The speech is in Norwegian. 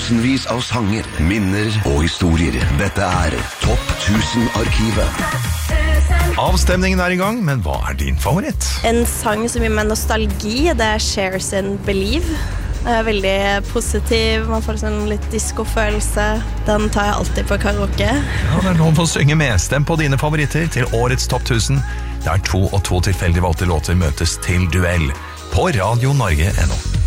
Tusenvis av sanger, minner og historier. Dette Topp 1000-arkivet. Avstemningen I gang, men hva din favoritt? En sang som gir meg nostalgi, det Cher sin Believe. Veldig positiv, man får sånn litt disco-følelse. Den tar jeg alltid på karaoke. Ja, det lov å synge med. Stem på dine favoritter til årets Topp 1000. Der 2 og 2 tilfeldig valgte låter møtes til duell på Radio Norge.no.